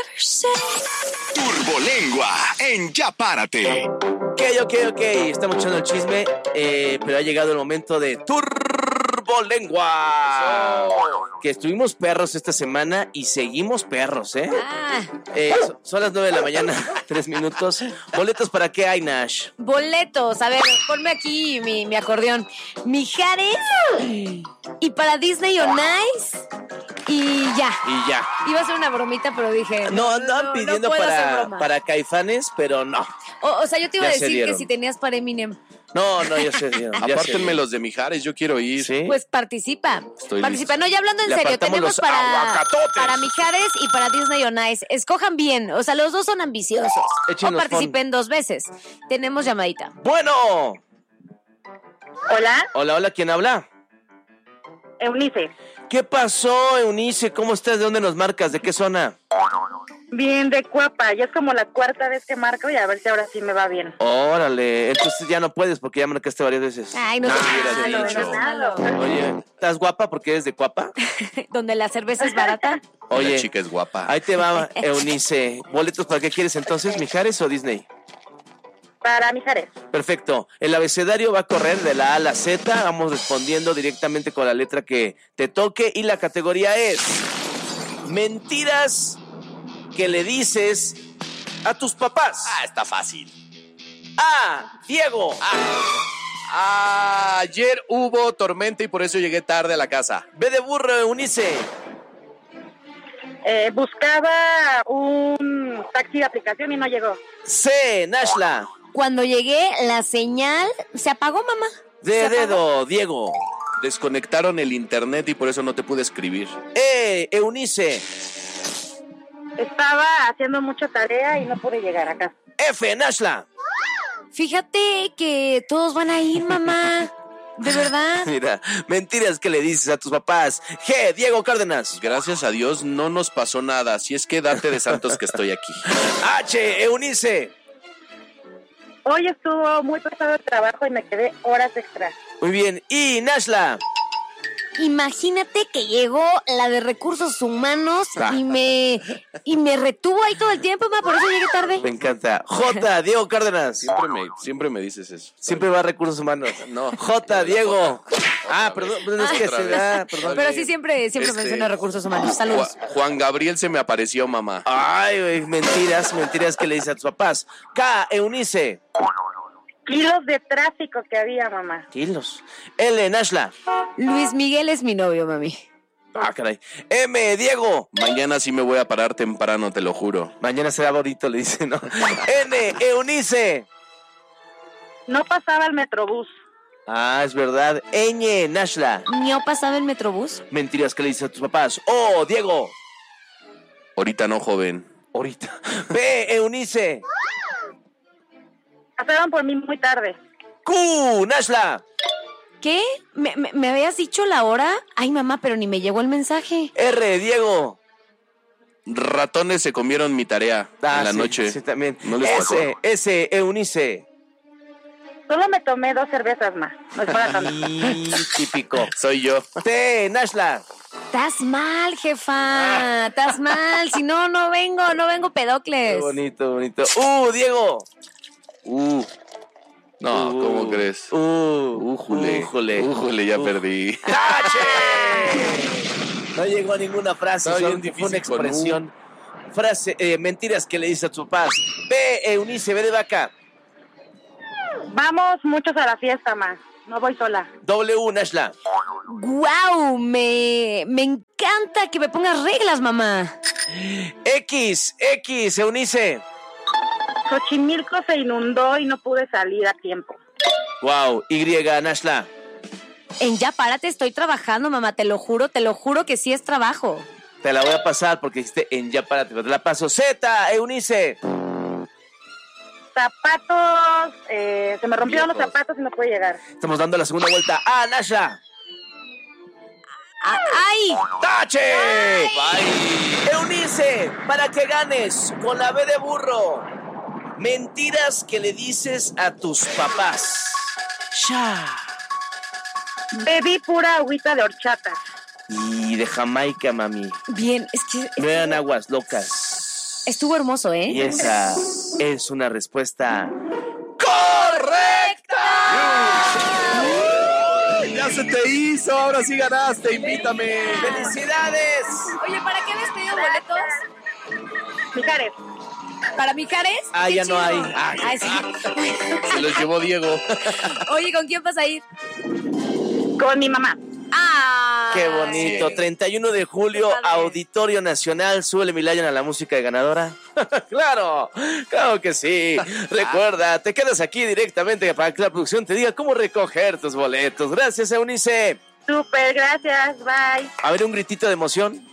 Turbolengua en Ya Párate. Ok. Estamos echando el chisme, pero ha llegado el momento de Turbolengua. Que estuvimos perros esta semana y seguimos perros, ¿eh? Son las 9 de la mañana, 3 minutos. ¿Boletos para qué hay, Nash? Boletos, a ver, ponme aquí mi acordeón. Mijares y para Disney on Ice y ya. Iba a ser una bromita, pero dije... No, andaban pidiendo para Caifanes, pero no. O sea, yo te iba a Ya se decir dieron. que si tenías para Eminem. No, ya se dieron. Apártenme los de Mijares, yo quiero ir. ¿Sí? Pues participa. Listo. No, ya hablando en Le serio, apartamos tenemos los aguacatotes. para Mijares y para Disney on Ice. Escojan bien, o sea, los dos son ambiciosos. Échenos o participen 2 veces. Tenemos llamadita. Bueno. Hola, Hola, ¿quién habla? Eunice. ¿Qué pasó, Eunice? ¿Cómo estás? ¿De dónde nos marcas? ¿De qué zona? Bien de Cuapa. Ya es como la 4ª vez que marco y a ver si ahora sí me va bien. Órale, entonces ya no puedes porque ya marcaste varias veces. Ay, no seas hubieras malo, dicho. Oye, ¿estás guapa porque eres de Cuapa? Donde la cerveza es barata. Oye, La chica es guapa. ahí te va, Eunice. ¿Boletos para qué quieres entonces, Mijares o Disney? Para Mijares. Perfecto. El abecedario va a correr de la A a la Z. Vamos respondiendo directamente con la letra que te toque. Y la categoría es mentiras que le dices a tus papás. Está fácil. A. Diego. Ayer hubo tormenta y por eso llegué tarde a la casa. B de burro, Eunice. Buscaba un taxi de aplicación y no llegó. C. Nashla. Cuando llegué, la señal se apagó, mamá. D. Dedo, Diego. Desconectaron el internet y por eso no te pude escribir. E. Eunice. Estaba haciendo mucha tarea y no pude llegar acá. F. Nashla. Fíjate que todos van a ir, mamá. ¿De verdad? Mira, mentiras que le dices a tus papás. G. Diego Cárdenas. Gracias a Dios no nos pasó nada, si es que date de santos que estoy aquí. H. Eunice. Hoy estuvo muy pesado el trabajo y me quedé horas extras. Muy bien. Y Nashla. Imagínate que llegó la de recursos humanos y me retuvo ahí todo el tiempo, mamá, por eso llegué tarde. Me encanta. J. Diego Cárdenas. Siempre me dices eso. Siempre va a recursos humanos. No. J. Diego. Perdón, es que se da. Perdón. Pero sí, siempre menciona recursos humanos. Saludos. Juan Gabriel se me apareció, mamá. Ay, güey, mentiras que le dices a tus papás. K. Eunice. Kilos de tráfico que había, mamá. Kilos. L. Nashla. Luis Miguel es mi novio, mami. Caray. M. Diego. Mañana sí me voy a parar temprano, te lo juro. Mañana será bonito, le dice, ¿no? N. Eunice. No pasaba el metrobús. Es verdad. Ñ. Nashla. ¿No pasaba el metrobús? Mentiras que le dices a tus papás. O. Diego. Ahorita no, joven. Ahorita. P. Eunice. Pasaron por mí muy tarde. Q. Nashla. ¿Qué? ¿Me habías dicho la hora? Ay, mamá, pero ni me llegó el mensaje. R. Diego. Ratones se comieron mi tarea en la noche. Sí, también. No les pasó. S. Eunice. Solo me tomé 2 cervezas más. No es para tanto. Típico. Soy yo. T. Nashla. Estás mal, jefa. Estás mal. Si no vengo pedocles. Qué bonito. Diego. No, ¿cómo crees? Újule, ya perdí. ¡Tache! No llegó a ninguna frase, Está bien fue difícil una con expresión. Frase, mentiras que le dice a tus papás. B. Eunice, B de vaca. Vamos muchos a la fiesta, ma. No voy sola. W. Nashla. ¡Guau! Me encanta que me pongas reglas, mamá. X, Eunice. Xochimilco se inundó y no pude salir a tiempo. Wow, Y, Nashla. En Ya Párate estoy trabajando, mamá, te lo juro que sí es trabajo. Te la voy a pasar porque dijiste en Ya Párate, pero te la paso. Z, Eunice. Zapatos, se me rompieron los zapatos y no pude llegar. Estamos dando la segunda vuelta. Nashla. ¡Ay! ¡Tache! Bye. Eunice, para que ganes con la B de burro. Mentiras que le dices a tus papás. Bebí pura agüita de horchata. Y de Jamaica, mami. Bien, es que... No eran aguas locas. Estuvo hermoso, ¿eh? Y esa es una respuesta correcta. Ya se te hizo, ahora sí ganaste, invítame. ¡Felicidades! Oye, ¿para qué habías pedido boletos? Mijares. ¿Para Mijares? Ah, Qué ya chido. no hay. Ay, sí. Se los llevó Diego. Oye, ¿con quién vas a ir? Con mi mamá. ¡Ah! ¡Qué bonito! Sí. 31 de julio, Qué padre. Auditorio Nacional. Súbele mi Lion a la música de ganadora. ¡Claro! ¡Claro que sí! Recuerda, te quedas aquí directamente para que la producción te diga cómo recoger tus boletos. Gracias, Eunice. Súper, gracias. Bye. A ver, un gritito de emoción.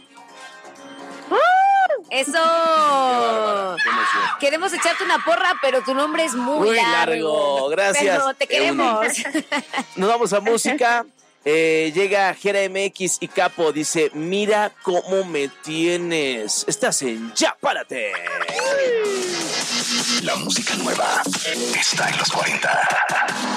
¡Eso! Qué emoción. Queremos echarte una porra, pero tu nombre es muy Muy largo. Gracias, Pero te queremos. Nos vamos a música. Llega Jera MX y Capo. Dice, mira cómo me tienes. Estás en Ya Párate. La música nueva está en los 40.